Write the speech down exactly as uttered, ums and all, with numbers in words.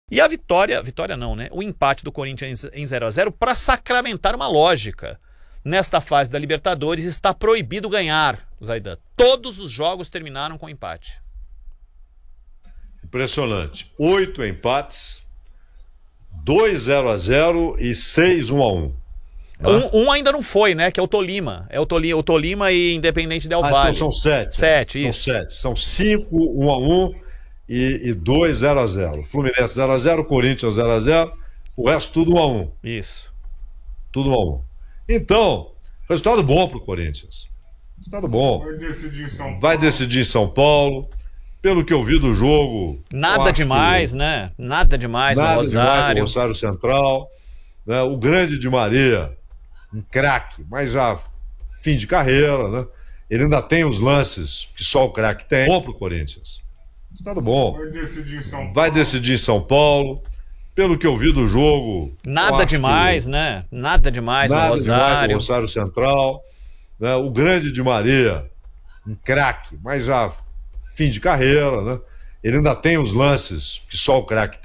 E a vitória, vitória não, né? O empate do Corinthians em zero a zero para sacramentar uma lógica. Nesta fase da Libertadores está proibido ganhar, Zaidan. Todos os jogos terminaram com empate. Impressionante. Oito empates, dois zero a zero e seis um a um. Um, um ainda não foi, né? Que é o Tolima. É o Tolima, o Tolima e Independente Del Valle. Ah, então são sete. Sete, são isso. Sete. São cinco, um a um e, e dois zero a zero. Fluminense zero a zero, Corinthians zero a zero, o resto tudo um a um. Isso. Tudo um a um. Então, resultado bom pro Corinthians. Resultado bom. Vai decidir em São Paulo. Vai decidir em São Paulo. Pelo que eu vi do jogo... Nada demais, que... né? Nada demais Nada no Rosário. Demais no Rosário Central. Né? O grande Di Maria, um craque, mas já fim de carreira, né? Ele ainda tem os lances que só o craque tem. Bom pro Corinthians. Resultado bom. Vai decidir em São Paulo. Vai decidir em São Paulo. Pelo que eu vi do jogo... Nada demais, que... né? Nada demais Nada no Rosário. Demais no Rosário Central. Né? O grande Di Maria, um craque, mas já fim de carreira, né? Ele ainda tem os lances que só o craque tem.